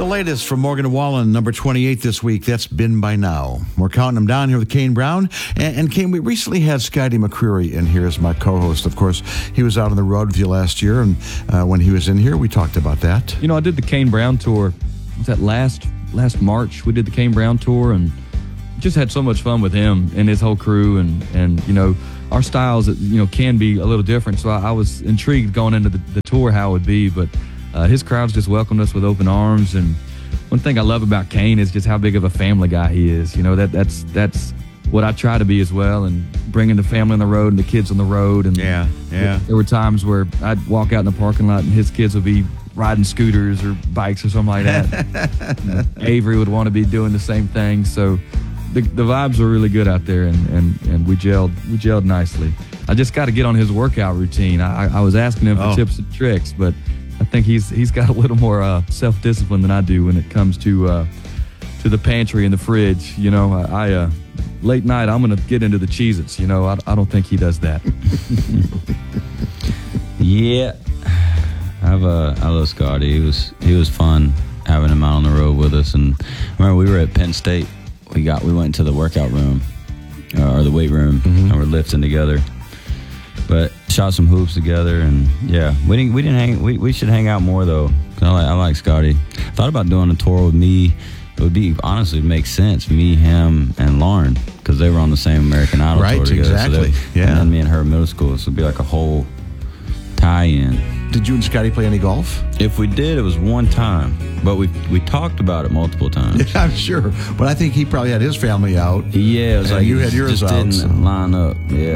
latest from Morgan Wallen, number 28 this week. That's Been By Now. We're counting them down here with Kane Brown. And Kane, we recently had Scotty McCreery in here as my co-host. Of course, he was out on the road with you last year, and when he was in here, we talked about that. You know, I did the Kane Brown tour. Was that last March? We did the Kane Brown tour, and just had so much fun with him and his whole crew. And you know, our styles, you know, can be a little different. So I was intrigued going into the tour how it would be, but his crowds just welcomed us with open arms. And one thing I love about Kane is just how big of a family guy he is. You know, that's what I try to be as well, and bringing the family on the road and the kids on the road. And yeah. There were times where I'd walk out in the parking lot and his kids would be riding scooters or bikes or something like that. You know, Avery would want to be doing the same thing. So the vibes were really good out there, and we gelled nicely. I just got to get on his workout routine. I was asking him for tips and tricks, but I think he's got a little more self-discipline than I do when it comes to the pantry and the fridge. You know, I late night I'm going to get into the Cheez-Its. You know, I don't think he does that. Yeah, I love Scotty. He was fun having him out on the road with us. And remember, we were at Penn State. We went to the workout room or the weight room, and we're lifting together. But shot some hoops together, and yeah, we didn't hang. We should hang out more though. I like Scotty. Thought about doing a tour with me. It would be honestly make sense. Me, him, and Lauren, because they were on the same American Idol tour together. Exactly. So and then me and her middle school. So it'd be like a whole tie-in. Did you and Scotty play any golf? If we did, it was one time, but we talked about it multiple times. Yeah, I'm sure. But I think he probably had his family out. Yeah, it was and like you had yours just out. Didn't line up. Yeah.